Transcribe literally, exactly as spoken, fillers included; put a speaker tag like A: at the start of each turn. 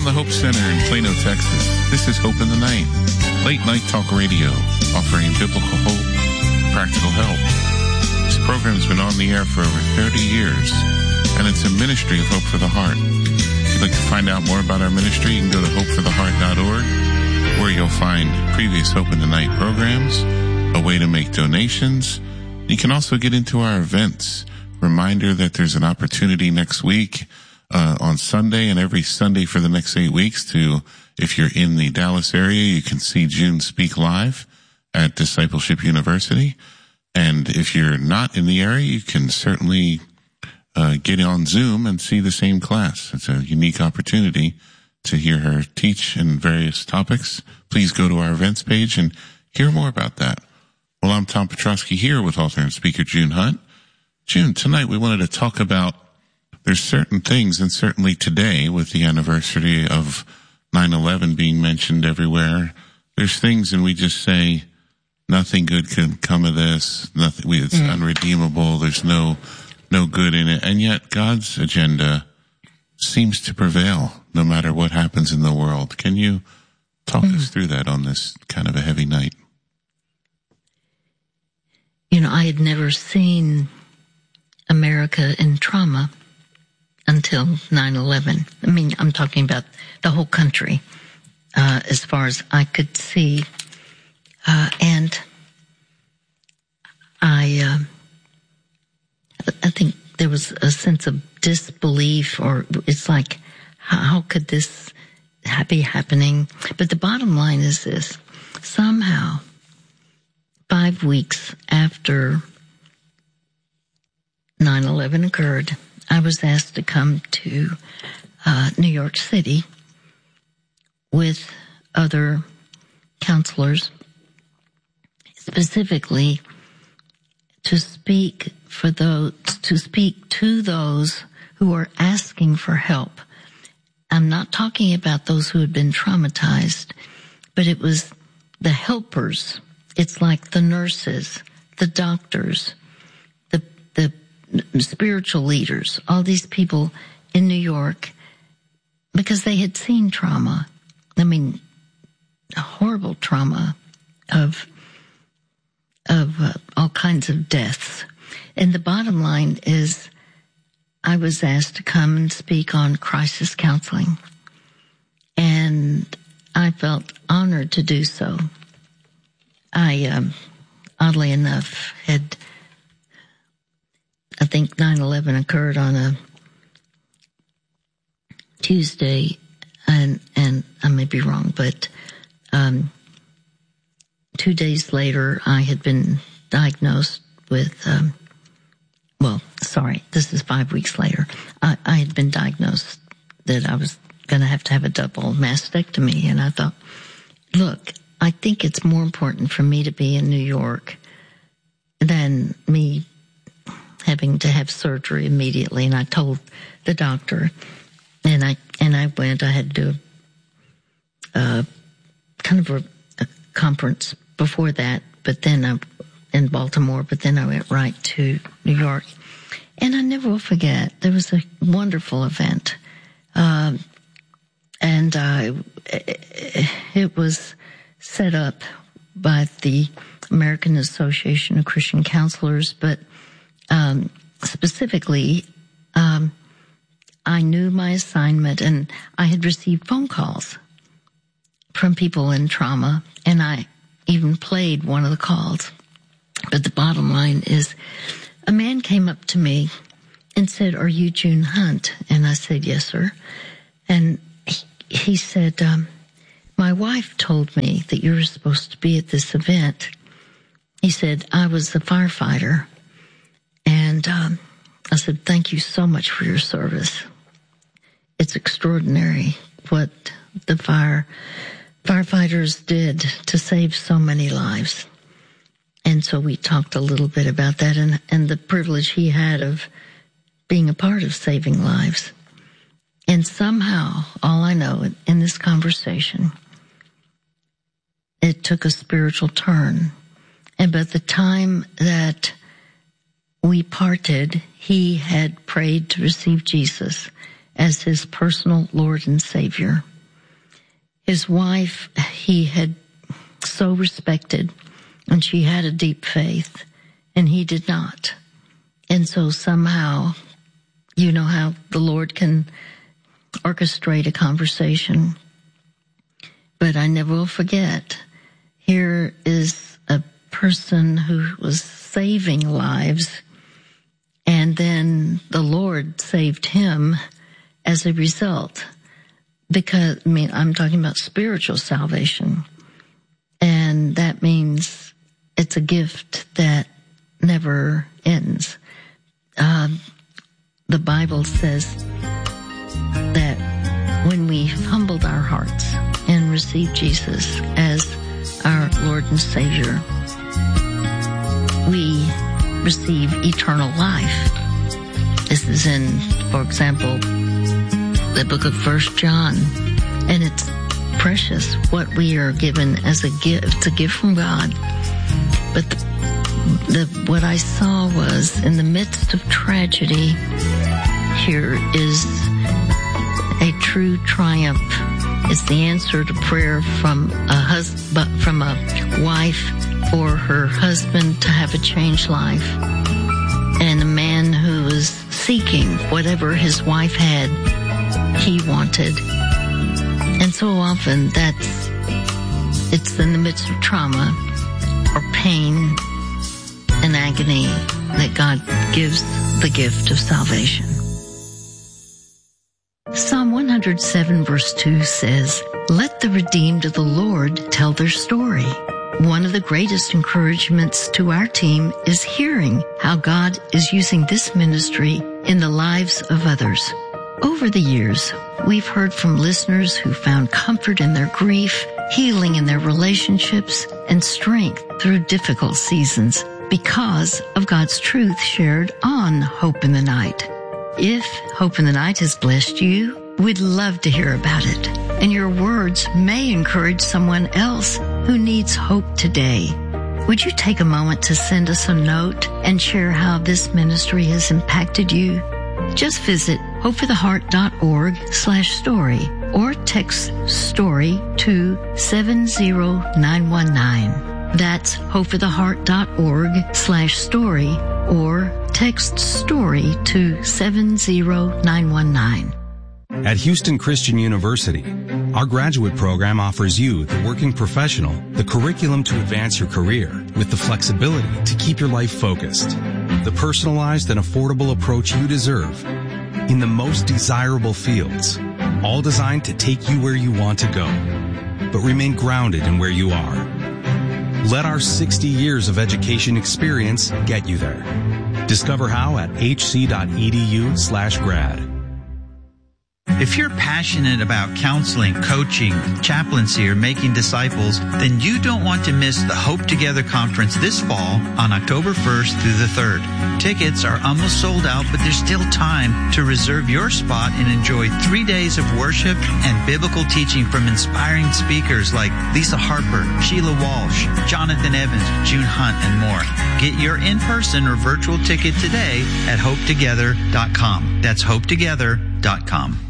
A: the Hope Center in Plano, Texas, this is Hope in the Night, late night talk radio, offering biblical hope, practical help. This program's been on the air for over thirty years, and it's a ministry of Hope for the Heart. If you'd like to find out more about our ministry, you can go to hope for the heart dot org, where you'll find previous Hope in the Night programs, a way to make donations. You can also get into our events. Reminder that there's an opportunity next week uh, on Sunday and every Sunday for the next eight weeks to, if you're in the Dallas area, you can see June speak live at Discipleship University. And if you're not in the area, you can certainly uh, get on Zoom and see the same class. It's a unique opportunity to hear her teach in various topics. Please go to our events page and hear more about that. Well, I'm Tom Petrosky here with author and speaker June Hunt. June, tonight we wanted to talk about, there's certain things, and certainly today with the anniversary of nine eleven being mentioned everywhere, there's things and we just say, nothing good can come of this, nothing, we, it's mm. unredeemable, there's no, no good in it, and yet God's agenda seems to prevail no matter what happens in the world. Can you talk mm. us through that on this kind of a heavy night?
B: You know, I had never seen America in trauma until nine eleven. I mean, I'm talking about the whole country, uh, as far as I could see. Uh, and I, uh, I think there was a sense of disbelief, or it's like, how, how could this be happening? But the bottom line is this: somehow, five weeks after nine eleven occurred, I was asked to come to uh, New York City with other counselors, specifically to speak for those, to speak to those who are asking for help. I'm not talking about those who had been traumatized, but it was the helpers. It's like the nurses, the doctors, the the spiritual leaders, all these people in New York, because they had seen trauma. I mean, a horrible trauma of of uh, all kinds of deaths. And the bottom line is, I was asked to come and speak on crisis counseling, and I felt honored to do so. I, um, oddly enough, had, I think nine eleven occurred on a Tuesday, and, and I may be wrong, but um, two days later, I had been diagnosed with, um, well, sorry, this is five weeks later. I, I had been diagnosed that I was going to have to have a double mastectomy, and I thought, look, I think it's more important for me to be in New York than me having to have surgery immediately. And I told the doctor, and I and I went. I had to do a, uh, kind of a, a conference before that, but then I in Baltimore. But then I went right to New York, and I never will forget. There was a wonderful event, um, and uh, it, it was set up by the American Association of Christian Counselors, but um, specifically, um, I knew my assignment, and I had received phone calls from people in trauma, and I even played one of the calls. But the bottom line is, a man came up to me and said, "Are you June Hunt?" And I said, "Yes, sir." And he, he said, um, "My wife told me that you were supposed to be at this event." He said, "I was a firefighter." And um, I said, "Thank you so much for your service. It's extraordinary what the fire firefighters did to save so many lives." And so we talked a little bit about that, and, and the privilege he had of being a part of saving lives. And somehow, all I know in this conversation, it took a spiritual turn. And by the time that we parted, he had prayed to receive Jesus as his personal Lord and Savior. his wife he had so respected, and she had a deep faith, and he did not. And so somehow, you know how the Lord can orchestrate a conversation. But I never will forget, here is a person who was saving lives, and then the Lord saved him as a result. Because, I mean, I'm talking about spiritual salvation. And that means it's a gift that never ends. Um, the Bible says that when we humbled our hearts and received Jesus as our Lord and Savior, we receive eternal life. This is in, for example, the book of First John, and it's precious what we are given as a gift. It's a gift from God. But the, the what I saw was, in the midst of tragedy, here is a true triumph. It's the answer to prayer from a husband, from a wife for her husband to have a changed life, and a man who was seeking whatever his wife had, he wanted. And so often that's, it's in the midst of trauma or pain and agony that God gives the gift of salvation. Psalm one hundred seven verse two says, "Let the redeemed of the Lord tell their story." One of the greatest encouragements to our team is hearing how God is using this ministry in the lives of others. Over the years, we've heard from listeners who found comfort in their grief, healing in their relationships, and strength through difficult seasons because of God's truth shared on Hope in the Night. If Hope in the Night has blessed you, we'd love to hear about it. And your words may encourage someone else who needs hope today. Would you take a moment to send us a note and share how this ministry has impacted you? Just visit hopefortheheart.org slash story or text story to seven zero nine one nine. That's hopefortheheart.org slash story or text story to seven zero nine one nine.
C: At Houston Christian University, our graduate program offers you, the working professional, the curriculum to advance your career with the flexibility to keep your life focused. The personalized and affordable approach you deserve in the most desirable fields, all designed to take you where you want to go, but remain grounded in where you are. Let our sixty years of education experience get you there. Discover how at hc.edu slash grad.
D: If you're passionate about counseling, coaching, chaplaincy, or making disciples, then you don't want to miss the Hope Together Conference this fall on October first through the third. Tickets are almost sold out, but there's still time to reserve your spot and enjoy three days of worship and biblical teaching from inspiring speakers like Lisa Harper, Sheila Walsh, Jonathan Evans, June Hunt, and more. Get your in-person or virtual ticket today at hope together dot com. That's hope together dot com.